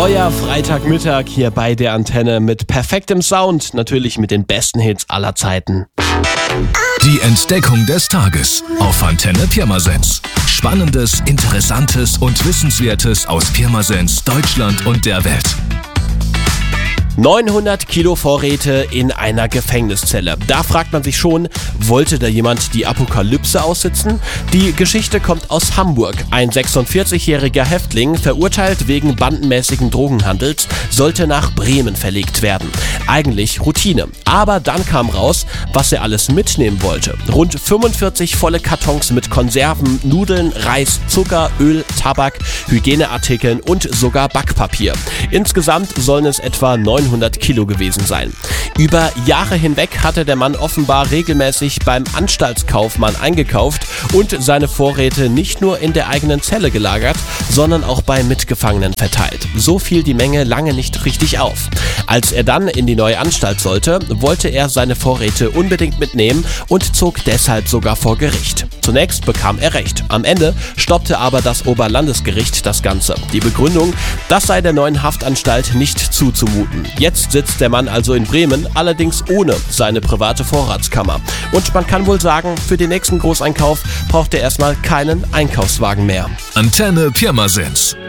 Euer Freitagmittag hier bei der Antenne mit perfektem Sound, natürlich mit den besten Hits aller Zeiten. Die Entdeckung des Tages auf Antenne Pirmasens. Spannendes, Interessantes und Wissenswertes aus Pirmasens, Deutschland und der Welt. 900 Kilo Vorräte in einer Gefängniszelle. Da fragt man sich schon, wollte da jemand die Apokalypse aussitzen? Die Geschichte kommt aus Hamburg. Ein 46-jähriger Häftling, verurteilt wegen bandenmäßigen Drogenhandels, sollte nach Bremen verlegt werden. Eigentlich Routine. Aber dann kam raus, was er alles mitnehmen wollte. Rund 45 volle Kartons mit Konserven, Nudeln, Reis, Zucker, Öl, Tabak, Hygieneartikeln und sogar Backpapier. Insgesamt sollen es etwa 900 Kilo gewesen sein. Über Jahre hinweg hatte der Mann offenbar regelmäßig beim Anstaltskaufmann eingekauft und seine Vorräte nicht nur in der eigenen Zelle gelagert, sondern auch bei Mitgefangenen verteilt. So fiel die Menge lange nicht richtig auf. Als er dann in die neue Anstalt sollte, wollte er seine Vorräte unbedingt mitnehmen und zog deshalb sogar vor Gericht. Zunächst bekam er Recht. Am Ende stoppte aber das Oberlandesgericht das Ganze. Die Begründung, das sei der neuen Haftanstalt nicht zuzumuten. Jetzt sitzt der Mann also in Bremen, allerdings ohne seine private Vorratskammer. Und man kann wohl sagen, für den nächsten Großeinkauf braucht er erstmal keinen Einkaufswagen mehr. Antenne Pirmasens.